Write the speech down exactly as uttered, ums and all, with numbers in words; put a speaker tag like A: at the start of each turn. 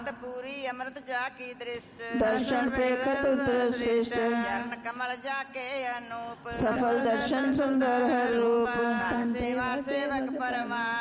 A: पूरी अमृत जाकी दृष्ट
B: दर्शन पे कतुत श्रेष्ठ
A: चरण कमल जाके अनूप
B: सफल दर्शन सुंदर है रूप
A: सेवा सेवक परमा